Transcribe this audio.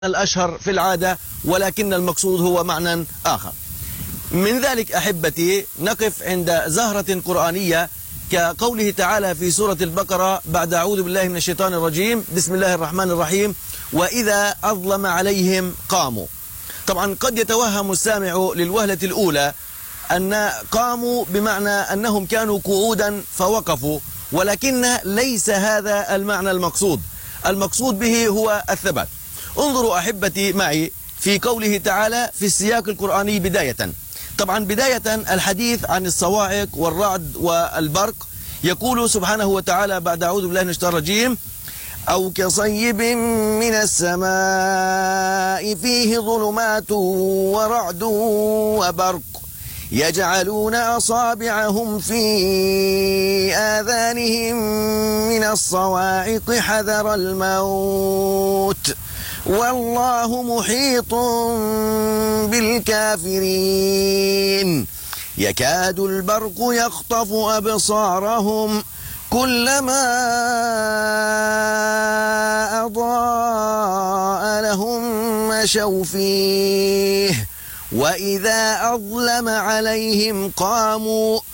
الأشهر في العادة، ولكن المقصود هو معنى آخر. من ذلك أحبتي نقف عند زهرة قرآنية كقوله تعالى في سورة البقرة بعد أعوذ بالله من الشيطان الرجيم بسم الله الرحمن الرحيم: وإذا أظلم عليهم قاموا. طبعا قد يتوهم السامع للوهلة الأولى أن قاموا بمعنى أنهم كانوا قعودا فوقفوا، ولكن ليس هذا المعنى المقصود. المقصود به هو الثبات. انظروا أحبتي معي في قوله تعالى في السياق القرآني بداية. طبعا بداية الحديث عن الصواعق والرعد والبرق، يقول سبحانه وتعالى بعد أعوذ بالله من الشيطان الرجيم: أو كصيب من السماء فيه ظلمات ورعد وبرق يجعلون أصابعهم في آذانهم من الصواعق حذر الموت والله محيط بالكافرين يكاد البرق يخطف أبصارهم كلما أضاء لهم مشوا فيه وإذا أظلم عليهم قاموا